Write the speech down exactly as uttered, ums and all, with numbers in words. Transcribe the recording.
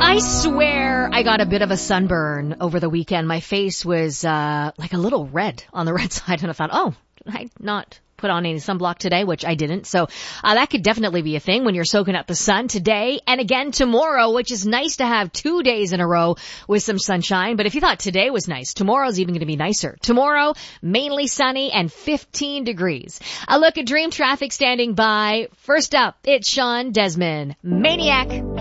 I swear I got a bit of a sunburn over the weekend. My face was uh like a little red on the red side, and I thought, oh, did I not put on any sunblock today, which I didn't. So uh, that could definitely be a thing when you're soaking up the sun today and again tomorrow, which is nice to have two days in a row with some sunshine. But if you thought today was nice, tomorrow's even going to be nicer. Tomorrow, mainly sunny and fifteen degrees. A look at Dream Traffic standing by. First up, it's Sean Desmond, Maniac.